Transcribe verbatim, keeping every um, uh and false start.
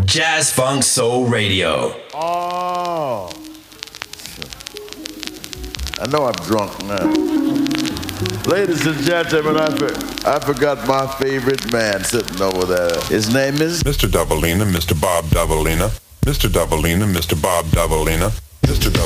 Jazz Funk Soul Radio. Oh. I know I'm drunk now. Ladies and gentlemen, I, for, I forgot my favorite man sitting over there. His name is Mister Doubleina, Mister Bob Doubleina, Mister Doubleina, Mister Bob Doubleina, Mister Doubleina.